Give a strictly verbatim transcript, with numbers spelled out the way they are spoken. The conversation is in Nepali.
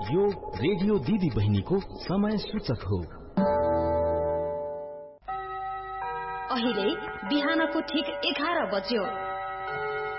यो रेडियो दिदी बहिनीको समय सूचक हो। अहिले बिहानको ठीक एघार बज्यो।